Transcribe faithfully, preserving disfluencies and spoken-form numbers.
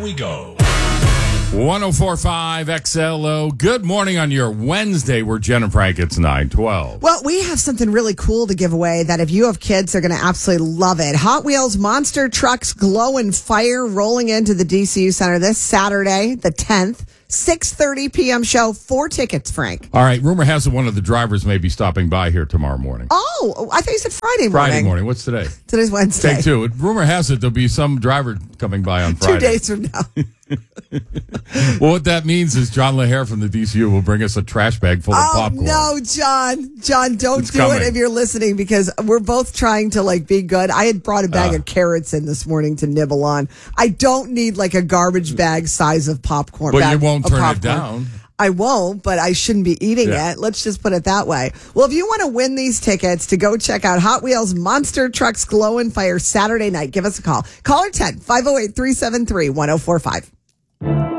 we go. one oh four point five X L O. Good morning on your Wednesday. We're Jen and Frank. It's nine twelve. Well, we have something really cool to give away that if you have kids, they're going to absolutely love it. Hot Wheels Monster Trucks Glow and Fire rolling into the D C U Center this Saturday, the tenth. six thirty p.m. show. Four tickets, Frank. All right. Rumor has it one of the drivers may be stopping by here tomorrow morning. Oh, I thought you said Friday morning. Friday morning. What's today? Today's Wednesday. Take two. Rumor has it there'll be some driver coming by on Friday. Two days from now. Well, what that means is John LaHare from the D C U will bring us a trash bag full of oh, popcorn. no, John. John, don't It's do coming. it if you're listening because we're both trying to like be good. I had brought a bag Uh. of carrots in this morning to nibble on. I don't need like a garbage bag size of popcorn. But bag you won't of turn it popcorn. down. I won't, but I shouldn't be eating Yeah. it. Let's just put it that way. Well, if you want to win these tickets to go check out Hot Wheels Monster Trucks Glow and Fire Saturday night, give us a call. Caller ten, five oh eight, three seven three, one oh four five.